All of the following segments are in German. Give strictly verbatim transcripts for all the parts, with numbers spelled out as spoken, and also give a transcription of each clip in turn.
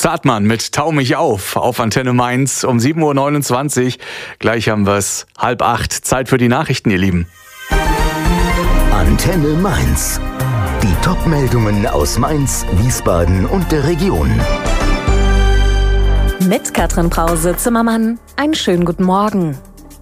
Zartmann mit Tau mich auf, auf Antenne Mainz um sieben Uhr neunundzwanzig. Gleich haben wir es halb acht. Zeit für die Nachrichten, ihr Lieben. Antenne Mainz. Die Top-Meldungen aus Mainz, Wiesbaden und der Region. Mit Katrin Brause-Zimmermann. Einen schönen guten Morgen.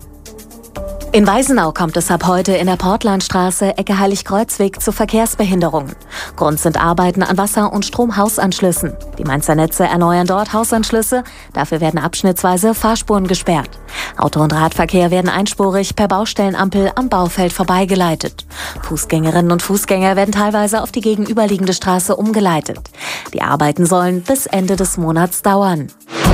In Weisenau kommt es ab heute in der Portlandstraße, Ecke Heiligkreuzweg, zu Verkehrsbehinderungen. Grund sind Arbeiten an Wasser- und Stromhausanschlüssen. Die Mainzer Netze erneuern dort Hausanschlüsse, dafür werden abschnittsweise Fahrspuren gesperrt. Auto- und Radverkehr werden einspurig per Baustellenampel am Baufeld vorbeigeleitet. Fußgängerinnen und Fußgänger werden teilweise auf die gegenüberliegende Straße umgeleitet. Die Arbeiten sollen bis Ende des Monats dauern.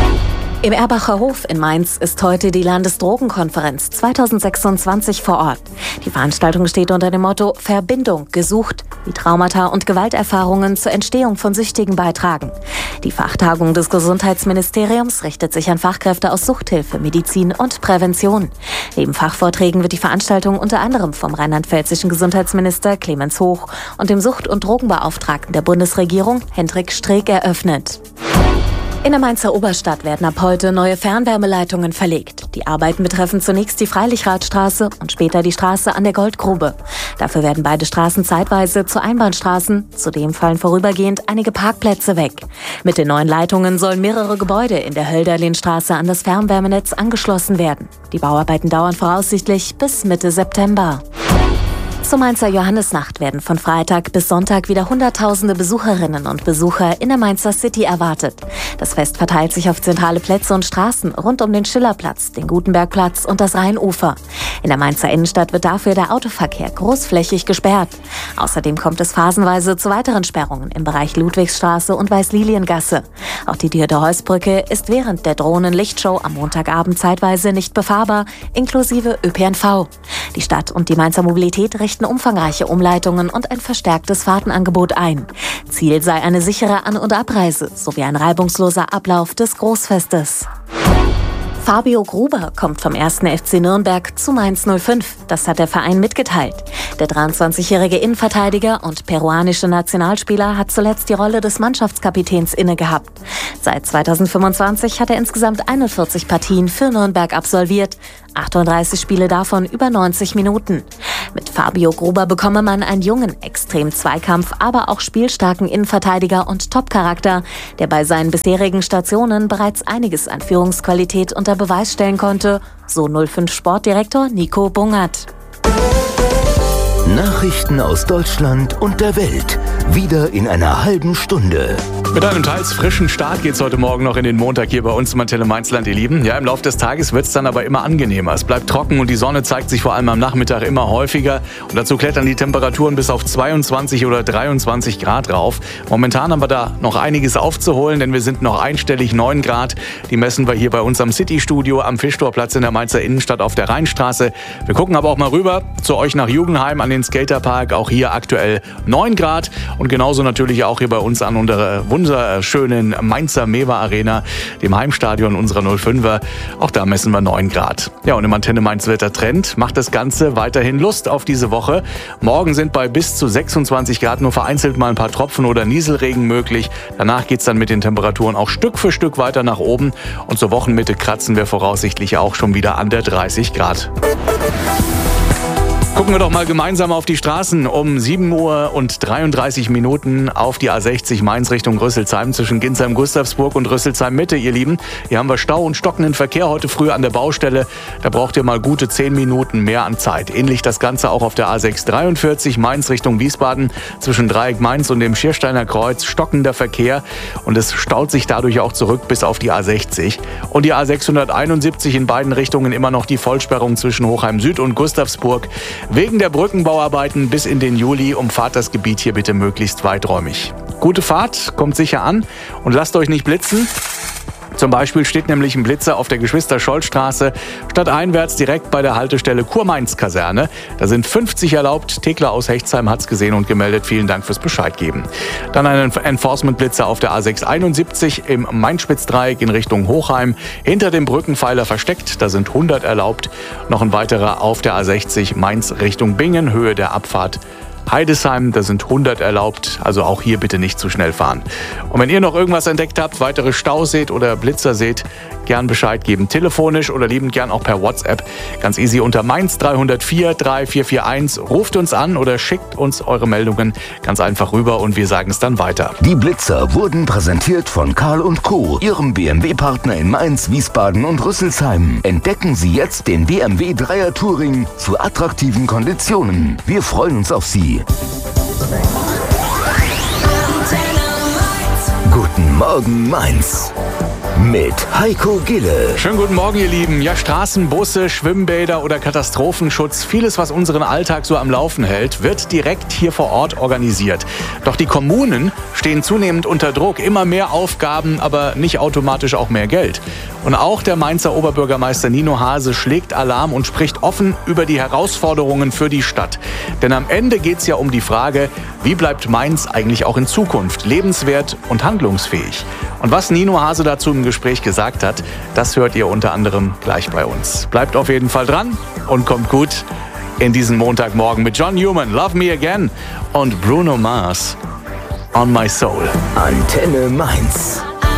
Im Erbacher Hof in Mainz ist heute die Landesdrogenkonferenz zweitausendsechsundzwanzig vor Ort. Die Veranstaltung steht unter dem Motto Verbindung gesucht, wie Traumata und Gewalterfahrungen zur Entstehung von Süchtigen beitragen. Die Fachtagung des Gesundheitsministeriums richtet sich an Fachkräfte aus Suchthilfe, Medizin und Prävention. Neben Fachvorträgen wird die Veranstaltung unter anderem vom rheinland-pfälzischen Gesundheitsminister Clemens Hoch und dem Sucht- und Drogenbeauftragten der Bundesregierung Hendrik Streeck eröffnet. In der Mainzer Oberstadt werden ab heute neue Fernwärmeleitungen verlegt. Die Arbeiten betreffen zunächst die Freilich-Rath-Straße und später die Straße an der Goldgrube. Dafür werden beide Straßen zeitweise zu Einbahnstraßen. Zudem fallen vorübergehend einige Parkplätze weg. Mit den neuen Leitungen sollen mehrere Gebäude in der Hölderlinstraße an das Fernwärmenetz angeschlossen werden. Die Bauarbeiten dauern voraussichtlich bis Mitte September. Zur Mainzer Johannisnacht werden von Freitag bis Sonntag wieder Hunderttausende Besucherinnen und Besucher in der Mainzer City erwartet. Das Fest verteilt sich auf zentrale Plätze und Straßen rund um den Schillerplatz, den Gutenbergplatz und das Rheinufer. In der Mainzer Innenstadt wird dafür der Autoverkehr großflächig gesperrt. Außerdem kommt es phasenweise zu weiteren Sperrungen im Bereich Ludwigsstraße und Weißliliengasse. Auch die Dieter-Heuss-Brücke ist während der Drohnen-Lichtshow am Montagabend zeitweise nicht befahrbar, inklusive Ö P N V. Die Stadt und die Mainzer Mobilität richten umfangreiche Umleitungen und ein verstärktes Fahrtenangebot ein. Ziel sei eine sichere An- und Abreise sowie ein reibungsloser Ablauf des Großfestes. Fabio Gruber kommt vom ersten F C Nürnberg zu Mainz null fünf. Das hat der Verein mitgeteilt. Der dreiundzwanzigjährige Innenverteidiger und peruanische Nationalspieler hat zuletzt die Rolle des Mannschaftskapitäns inne gehabt. Seit zweitausendfünfundzwanzig hat er insgesamt einundvierzig Partien für Nürnberg absolviert. achtunddreißig Spiele davon über neunzig Minuten. Mit Fabio Gruber bekomme man einen jungen, extrem Zweikampf, aber auch spielstarken Innenverteidiger und Top-Charakter, der bei seinen bisherigen Stationen bereits einiges an Führungsqualität unter Beweis stellen konnte, so null fünf Sportdirektor Nico Bungert. Nachrichten aus Deutschland und der Welt. Wieder in einer halben Stunde. Mit einem teils frischen Start geht's heute Morgen noch in den Montag hier bei uns im Antenne Mainzland, ihr Lieben. Ja, im Laufe des Tages wird's dann aber immer angenehmer. Es bleibt trocken und die Sonne zeigt sich vor allem am Nachmittag immer häufiger. Und dazu klettern die Temperaturen bis auf zweiundzwanzig oder dreiundzwanzig Grad rauf. Momentan haben wir da noch einiges aufzuholen, denn wir sind noch einstellig neun Grad. Die messen wir hier bei uns am City-Studio am Fischtorplatz in der Mainzer Innenstadt auf der Rheinstraße. Wir gucken aber auch mal rüber zu euch nach Jugendheim an den Skaterpark. Auch hier aktuell neun Grad. Und genauso natürlich auch hier bei uns an unserer wunderschönen Mainzer Mewa Arena, dem Heimstadion unserer null fünfer. Auch da messen wir neun Grad. Ja, und im Antenne Mainz Wettertrend macht das Ganze weiterhin Lust auf diese Woche. Morgen sind bei bis zu sechsundzwanzig Grad nur vereinzelt mal ein paar Tropfen oder Nieselregen möglich. Danach geht's dann mit den Temperaturen auch Stück für Stück weiter nach oben. Und zur Wochenmitte kratzen wir voraussichtlich auch schon wieder an der dreißig Grad. Gucken wir doch mal gemeinsam auf die Straßen. Um sieben Uhr und dreiunddreißig Minuten auf die A sechzig Mainz Richtung Rüsselsheim zwischen Ginsheim-Gustavsburg und Rüsselsheim-Mitte, ihr Lieben. Hier haben wir Stau und stockenden Verkehr heute früh an der Baustelle. Da braucht ihr mal gute zehn Minuten mehr an Zeit. Ähnlich das Ganze auch auf der A sechs dreiundvierzig Mainz Richtung Wiesbaden zwischen Dreieck Mainz und dem Schiersteiner Kreuz. Stockender Verkehr und es staut sich dadurch auch zurück bis auf die A sechzig. Und die A sechshunderteinundsiebzig in beiden Richtungen immer noch die Vollsperrung zwischen Hochheim Süd und Gustavsburg. Wegen der Brückenbauarbeiten bis in den Juli umfahrt das Gebiet hier bitte möglichst weiträumig. Gute Fahrt, kommt sicher an und lasst euch nicht blitzen. Zum Beispiel steht nämlich ein Blitzer auf der Geschwister-Scholl-Straße stadteinwärts direkt bei der Haltestelle Kurmainz-Kaserne. Da sind fünfzig erlaubt. Thekla aus Hechtsheim hat's gesehen und gemeldet. Vielen Dank fürs Bescheid geben. Dann ein Enforcement-Blitzer auf der A sechs einundsiebzig im Main-Spitz-Dreieck in Richtung Hochheim. Hinter dem Brückenpfeiler versteckt. Da sind hundert erlaubt. Noch ein weiterer auf der A sechzig Mainz Richtung Bingen, Höhe der Abfahrt Heidesheim, da sind hundert erlaubt, also auch hier bitte nicht zu schnell fahren. Und wenn ihr noch irgendwas entdeckt habt, weitere Staus seht oder Blitzer seht, gern Bescheid geben, telefonisch oder liebend gern auch per WhatsApp. Ganz easy unter Mainz drei null vier drei vier vier eins. Ruft uns an oder schickt uns eure Meldungen ganz einfach rüber und wir sagen es dann weiter. Die Blitzer wurden präsentiert von Karl und Co., Ihrem B M W-Partner in Mainz, Wiesbaden und Rüsselsheim. Entdecken Sie jetzt den B M W Dreier Touring zu attraktiven Konditionen. Wir freuen uns auf Sie. Guten Morgen, Mainz. Mit Heiko Gille. Schönen guten Morgen, ihr Lieben. Ja, Straßen, Busse, Schwimmbäder oder Katastrophenschutz, vieles, was unseren Alltag so am Laufen hält, wird direkt hier vor Ort organisiert. Doch die Kommunen stehen zunehmend unter Druck. Immer mehr Aufgaben, aber nicht automatisch auch mehr Geld. Und auch der Mainzer Oberbürgermeister Nino Hase schlägt Alarm und spricht offen über die Herausforderungen für die Stadt. Denn am Ende geht es ja um die Frage, wie bleibt Mainz eigentlich auch in Zukunft lebenswert und handlungsfähig? Und was Nino Hase dazu im Gespräch gesagt hat, das hört ihr unter anderem gleich bei uns. Bleibt auf jeden Fall dran und kommt gut in diesen Montagmorgen mit John Newman, Love Me Again und Bruno Mars, On My Soul. Antenne Mainz.